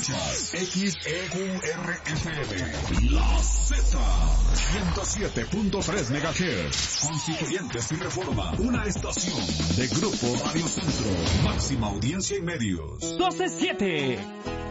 Escuchas XEQRFM, La Z, 107.3 MHz, Constituyentes y Reforma, una estación de Grupo Radio Centro, máxima audiencia y medios. 12-7.